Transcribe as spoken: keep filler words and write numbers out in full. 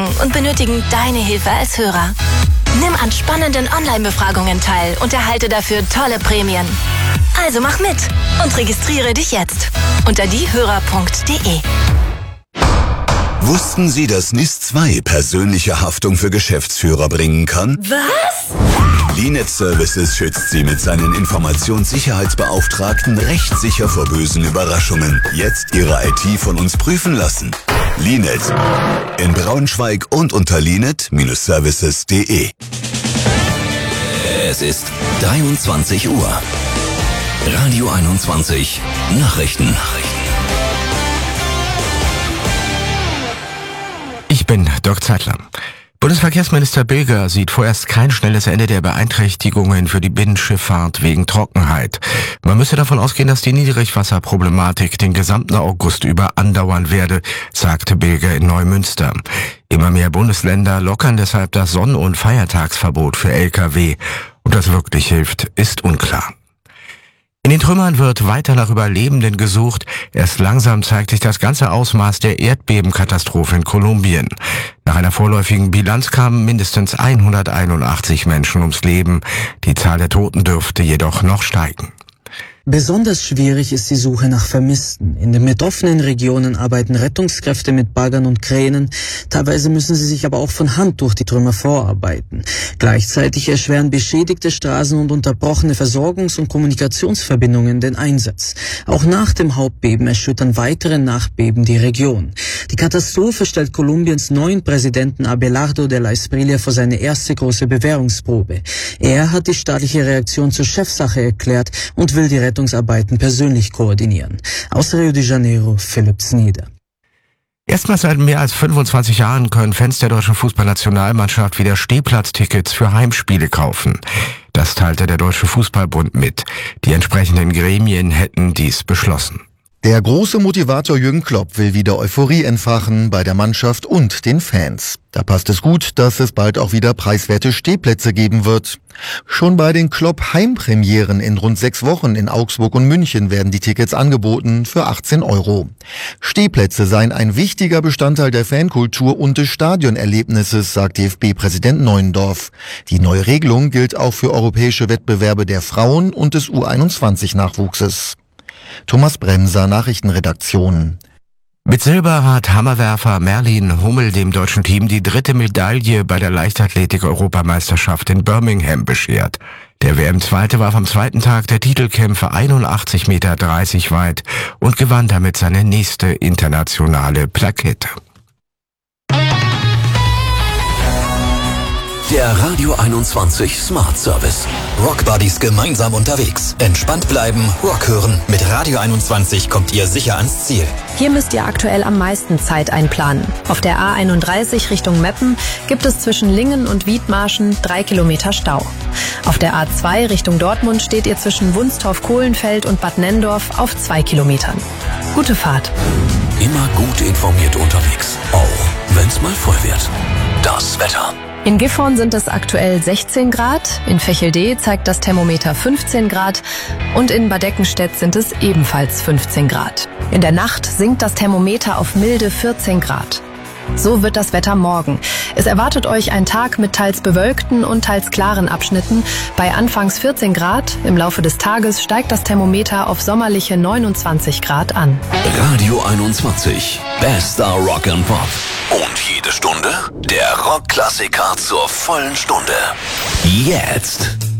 machen und benötigen deine Hilfe als Hörer. Nimm an spannenden Online-Befragungen teil und erhalte dafür tolle Prämien. Also mach mit und registriere dich jetzt unter diehörer punkt de. Wussten Sie, dass N I S zwei persönliche Haftung für Geschäftsführer bringen kann? Was? Linet Services schützt Sie mit seinen Informationssicherheitsbeauftragten rechtssicher vor bösen Überraschungen. Jetzt Ihre I T von uns prüfen lassen. Linet. In Braunschweig und unter linet Services punkt de. Es ist dreiundzwanzig Uhr. Radio einundzwanzig Nachrichten. Ich bin Dirk Zeitler. Bundesverkehrsminister Bilger sieht vorerst kein schnelles Ende der Beeinträchtigungen für die Binnenschifffahrt wegen Trockenheit. Man müsse davon ausgehen, dass die Niedrigwasserproblematik den gesamten August über andauern werde, sagte Bilger in Neumünster. Immer mehr Bundesländer lockern deshalb das Sonn- und Feiertagsverbot für L K W. Ob das wirklich hilft, ist unklar. In den Trümmern wird weiter nach Überlebenden gesucht. Erst langsam zeigt sich das ganze Ausmaß der Erdbebenkatastrophe in Kolumbien. Nach einer vorläufigen Bilanz kamen mindestens hunderteinundachtzig Menschen ums Leben. Die Zahl der Toten dürfte jedoch noch steigen. Besonders schwierig ist die Suche nach Vermissten. In den betroffenen Regionen arbeiten Rettungskräfte mit Baggern und Kränen. Teilweise müssen sie sich aber auch von Hand durch die Trümmer vorarbeiten. Gleichzeitig erschweren beschädigte Straßen und unterbrochene Versorgungs- und Kommunikationsverbindungen den Einsatz. Auch nach dem Hauptbeben erschüttern weitere Nachbeben die Region. Die Katastrophe stellt Kolumbiens neuen Präsidenten Abelardo de la Espriella vor seine erste große Bewährungsprobe. Er hat die staatliche Reaktion zur Chefsache erklärt und will die Rettungsarbeiten persönlich koordinieren. Aus Rio de Janeiro, Philipp Snieder. Erstmals seit mehr als fünfundzwanzig Jahren können Fans der deutschen Fußballnationalmannschaft wieder Stehplatztickets für Heimspiele kaufen. Das teilte der Deutsche Fußballbund mit. Die entsprechenden Gremien hätten dies beschlossen. Der große Motivator Jürgen Klopp will wieder Euphorie entfachen bei der Mannschaft und den Fans. Da passt es gut, dass es bald auch wieder preiswerte Stehplätze geben wird. Schon bei den Klopp-Heimpremieren in rund sechs Wochen in Augsburg und München werden die Tickets angeboten für achtzehn Euro. Stehplätze seien ein wichtiger Bestandteil der Fankultur und des Stadionerlebnisses, sagt D F B-Präsident Neuendorf. Die neue Regelung gilt auch für europäische Wettbewerbe der Frauen und des U einundzwanzig-Nachwuchses. Thomas Bremser, Nachrichtenredaktion. Mit Silber hat Hammerwerfer Merlin Hummel dem deutschen Team die dritte Medaille bei der Leichtathletik-Europameisterschaft in Birmingham beschert. Der W M-Zweite warf am zweiten Tag der Titelkämpfe einundachtzig Komma dreißig Meter weit und gewann damit seine nächste internationale Plakette. Der Radio einundzwanzig Smart Service. Rock Buddies gemeinsam unterwegs. Entspannt bleiben, Rock hören. Mit Radio einundzwanzig kommt ihr sicher ans Ziel. Hier müsst ihr aktuell am meisten Zeit einplanen. Auf der A einunddreißig Richtung Meppen gibt es zwischen Lingen und Wiedmarschen drei Kilometer Stau. Auf der A zwei Richtung Dortmund steht ihr zwischen Wunstorf-Kohlenfeld und Bad Nenndorf auf zwei Kilometern. Gute Fahrt. Immer gut informiert unterwegs. Auch wenn's mal voll wird. Das Wetter. In Gifhorn sind es aktuell sechzehn Grad, in Vechelde zeigt das Thermometer fünfzehn Grad und in Bad Eckenstedt sind es ebenfalls fünfzehn Grad. In der Nacht sinkt das Thermometer auf milde vierzehn Grad. So wird das Wetter morgen. Es erwartet euch ein Tag mit teils bewölkten und teils klaren Abschnitten. Bei anfangs vierzehn Grad, im Laufe des Tages steigt das Thermometer auf sommerliche neunundzwanzig Grad an. Radio einundzwanzig, bester Rock and Pop. Und jede Stunde der Rockklassiker zur vollen Stunde. Jetzt